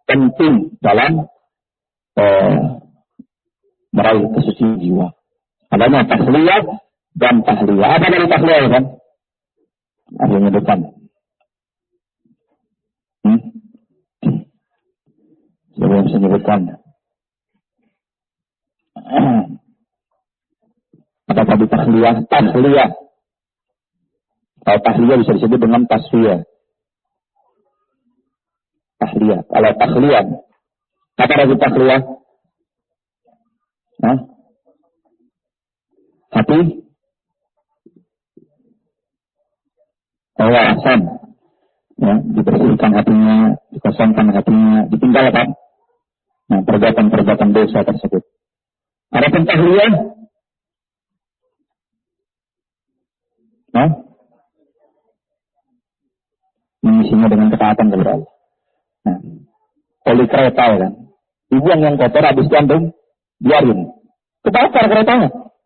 penting dalam meraih kesucian jiwa. Adanya tahliyah dan tahliyah. Apa dari tahliyah kan? Ada yang depan. Siapa yang bisa menyebutkan? Apa tadi tahliyah? Tahliyah. Kalau tahliyah bisa disebut dengan tasfiyah. Tahliyah. Kalau tahliyah, apa lagi tahliyah? Hati? Asam. Ya, dibersihkan hatinya, dikosongkan hatinya, ditinggalkan. Nah, perbuatan-perbuatan dosa tersebut. Adapun tahliyah, mengisinya dengan ketaatan kepada Allah. Nah, oli kereta ya kan, dibuang yang kotor habis gantung, biarin, kebakar keretanya.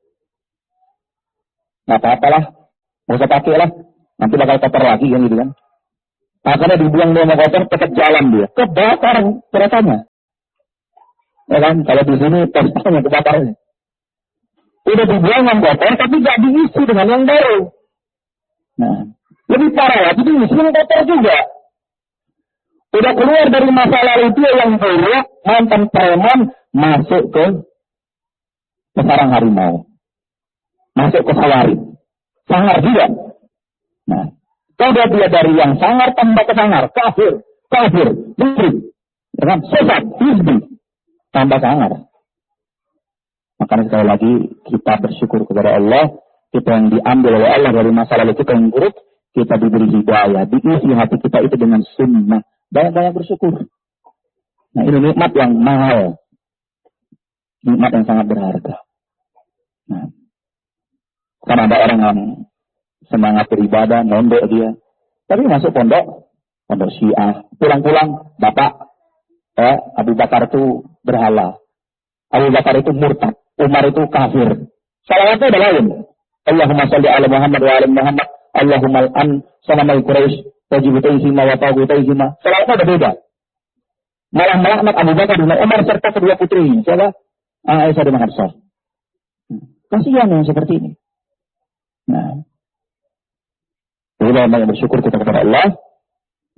Nggak apa-apalah, nggak usah pakai lah, nanti bakal kotor lagi kan gitu kan. Akhirnya dibuang dia mau kotor, tetap jalan dia, kebakar keretanya. Ya kan, kalau di sini pestanya kebakarnya. Udah dibuang yang kotor, tapi nggak diisi dengan yang baru. Nah, lebih parah lagi diisi yang kotor juga. Udah keluar dari masa lalu itu yang buruk, mantan preman, masuk ke sarang harimau. Masuk ke sawari. Sangar juga. Nah, kalau dia dari yang sangar tambah ke sangar. Kafir, musyrik. Ya kan? Sesat, hizbi. Tambah sangar. Makanya sekali lagi kita bersyukur kepada Allah. Kita yang diambil oleh Allah dari masa lalu kita yang buruk. Kita diberi hidayah. Diisi hati kita itu dengan sunnah. Banyak-banyak bersyukur. Nah, ini nikmat yang mahal. Nikmat yang sangat berharga. Nah, karena ada orang yang semangat beribadah, mondok dia. Tapi masuk pondok Syiah. Pulang-pulang, Bapak, Abu Bakar itu berhala. Abu Bakar itu murtad. Umar itu kafir. Salawatnya udah lain. Allahumma salli ala Muhammad wa ala Muhammad. Allahumma al'an sanamai Quraisy. Wajibutaihima wa tawgutaihima. Salawatnya udah beda. Malah melaknat Abu Bakar dan Umar serta kedua putrinya. Siapa? Aisyah dan Hafsah. Kasihan yang seperti ini. Nah, kita banyak bersyukur kita kepada Allah.